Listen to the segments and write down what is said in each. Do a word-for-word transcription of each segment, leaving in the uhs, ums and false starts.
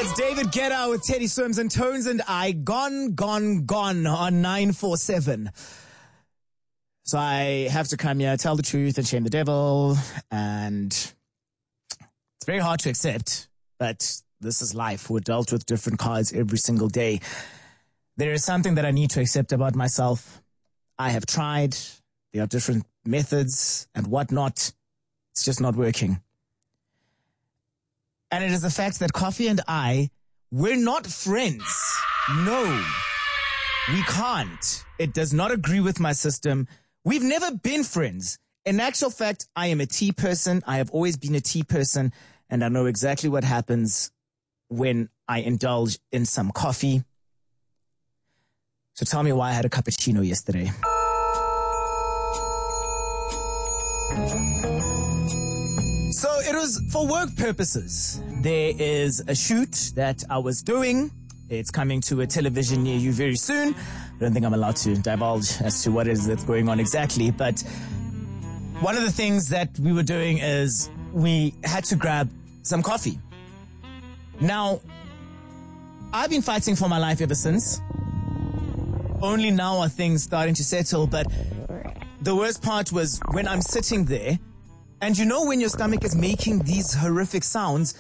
It's David Guetta with Teddy Swims and Tones and I. Gone, gone, gone on nine four seven. So I have to come here, tell the truth and shame the devil. And it's very hard to accept, but this is life. We're dealt with different cards every single day. There is something that I need to accept about myself. I have tried. There are different methods and whatnot. It's just not working. And it is the fact that Coffee and I, we're not friends. No, we can't. It does not agree with my system. We've never been friends. In actual fact, I am a tea person. I have always been a tea person, and I know exactly what happens when I indulge in some coffee. So tell me why I had a cappuccino yesterday. So it was for work purposes. There is a shoot that I was doing. It's coming to a television near you very soon. I don't think I'm allowed to divulge as to what it is that's going on exactly. But one of the things that we were doing is we had to grab some coffee. Now, I've been fighting for my life ever since. Only now are things starting to settle. But the worst part was when I'm sitting there, and you know when your stomach is making these horrific sounds,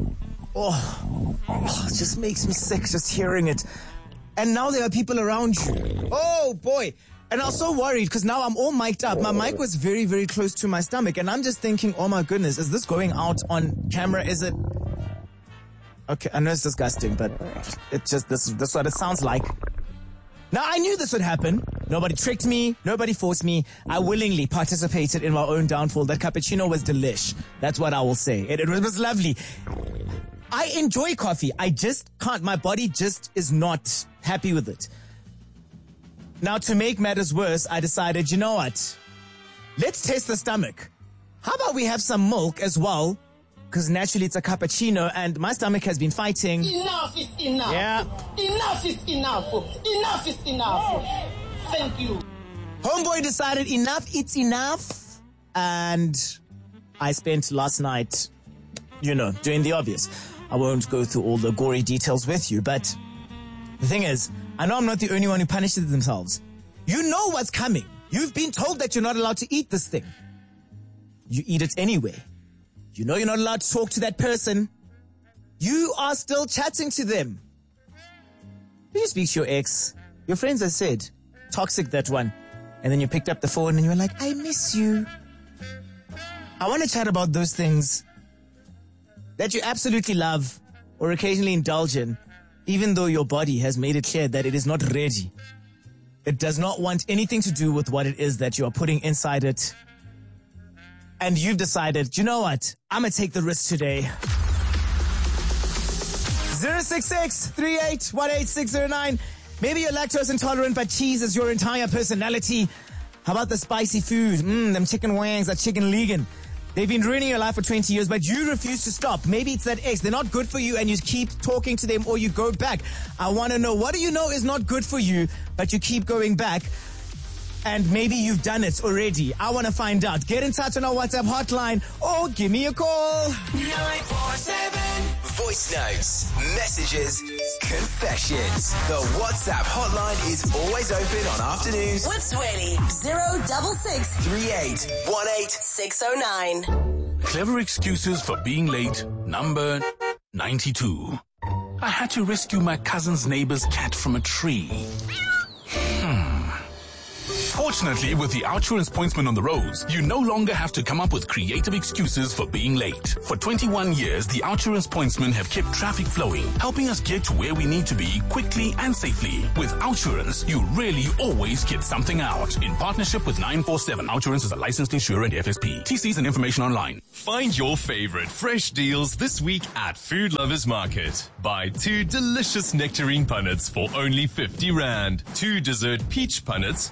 oh, oh, it just makes me sick just hearing it. And now there are people around you. Oh boy. And I was so worried because now I'm all mic'd up. My mic was very, very close to my stomach. And I'm just thinking, oh my goodness, is this going out on camera? Is it? Okay, I know it's disgusting, but it just, this, this is what it sounds like. Now, I knew this would happen. Nobody tricked me. Nobody forced me. I willingly participated in my own downfall. That cappuccino was delish. That's what I will say. It, it was lovely. I enjoy coffee. I just can't. My body just is not happy with it. Now, to make matters worse, I decided, you know what? Let's test the stomach. How about we have some milk as well? Because naturally it's a cappuccino and my stomach has been fighting. Enough is enough. Yeah. Enough is enough. Enough is enough. Thank you. Homeboy decided enough, it's enough. And I spent last night, you know, doing the obvious. I won't go through all the gory details with you, but the thing is, I know I'm not the only one who punishes themselves. You know what's coming. You've been told that you're not allowed to eat this thing. You eat it anyway. You know you're not allowed to talk to that person. You are still chatting to them. You speak to your ex. Your friends have said, toxic that one. And then you picked up the phone and you were like, I miss you. I want to chat about those things that you absolutely love or occasionally indulge in, even though your body has made it clear that it is not ready. It does not want anything to do with what it is that you are putting inside it. And you've decided, you know what? I'm going to take the risk today. zero six six, three eight one eight, six zero nine. Maybe you're lactose intolerant, but cheese is your entire personality. How about the spicy food? Mmm, them chicken wings, that chicken legan. They've been ruining your life for twenty years, but you refuse to stop. Maybe it's that ex. They're not good for you and you keep talking to them or you go back. I want to know, what do you know is not good for you, but you keep going back? And maybe you've done it already. I want to find out. Get in touch on our WhatsApp hotline or give me a call. nine four seven. Voice notes, messages, confessions. The WhatsApp hotline is always open on afternoons. With Swelly. zero double six three eight one eight six oh nine. Clever excuses for being late. Number ninety-two. I had to rescue my cousin's neighbor's cat from a tree. Hmm. Fortunately, with the Outsurance pointsman on the roads, you no longer have to come up with creative excuses for being late. For twenty-one years, the Outsurance pointsmen have kept traffic flowing, helping us get to where we need to be quickly and safely. With Outsurance, you really always get something out. In partnership with nine four seven, Outsurance is a licensed insurer and F S P. T Cs and information online. Find your favorite fresh deals this week at Food Lovers Market. Buy two delicious nectarine punnets for only fifty rand. Two dessert peach punnets for fifty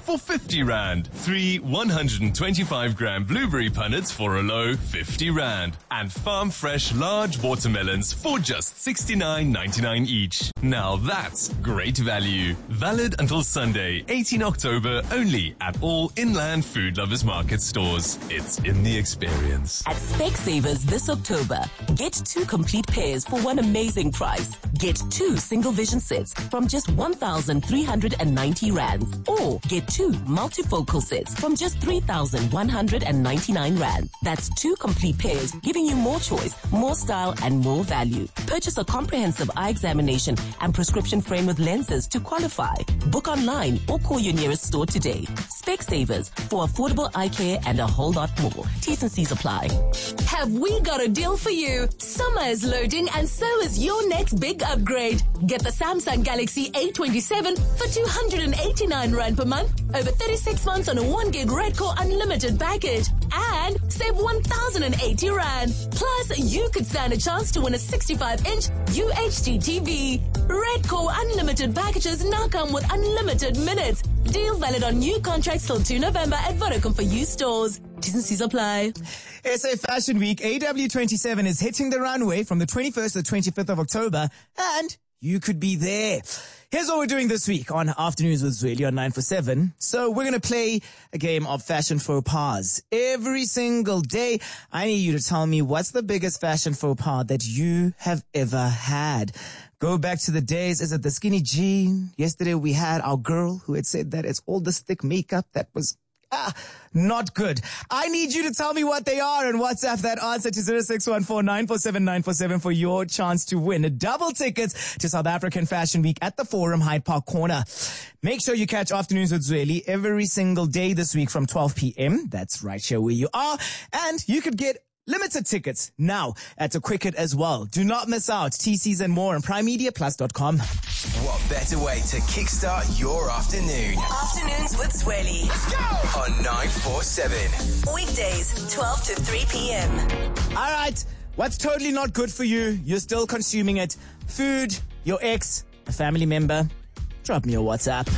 fifty rand. Three one hundred twenty-five gram blueberry punnets for a low fifty rand. And farm fresh large watermelons for just sixty-nine ninety-nine each. Now that's great value. Valid until Sunday, eighteenth October, only at all Inland Food Lovers Market stores. It's in the experience. At Specsavers this October, get two complete pairs for one amazing price. Get two single vision sets from just one thousand three hundred ninety rands. Or get two multifocal sets from just three thousand one hundred ninety-nine rand. That's two complete pairs, giving you more choice, more style, and more value. Purchase a comprehensive eye examination and prescription frame with lenses to qualify. Book online or call your nearest store today. Specsavers, for affordable eye care and a whole lot more. T's and C's apply. Have we got a deal for you? Summer is loading and so is your next big upgrade. Get the Samsung Galaxy A twenty-seven for two hundred eighty-nine rand per month over thirty-six months on a one gig Redcore Unlimited package and save one thousand eighty rand. Plus, you could stand a chance to win a sixty-five inch U H D T V. Redcore Unlimited packages now come with unlimited minutes. Deal valid on new contracts till the second of November at Vodacom for you stores. T's and C's apply. S A Fashion Week A W twenty-seven is hitting the runway from the twenty-first to the twenty-fifth of October, and you could be there. Here's what we're doing this week on Afternoons with Zweli on nine four seven. So we're going to play a game of fashion faux pas. Every single day, I need you to tell me what's the biggest fashion faux pas that you have ever had. Go back to the days. Is it the skinny jean? Yesterday we had our girl who had said that it's all this thick makeup that was Ah, not good. I need you to tell me what they are and WhatsApp that answer to zero six one four nine four seven nine four seven for your chance to win double tickets to South African Fashion Week at the Forum Hyde Park Corner. Make sure you catch Afternoons with Zweli every single day this week from twelve p.m. That's right here where you are. And you could get limited tickets now at a Quicket as well. Do not miss out. T Cs and more on prime media plus dot com. What better way to kickstart your afternoon? Afternoons with Zweli. Let's go! On nine four seven. Weekdays, twelve to three p.m. All right. What's totally not good for you? You're still consuming it. Food, your ex, a family member. Drop me a WhatsApp.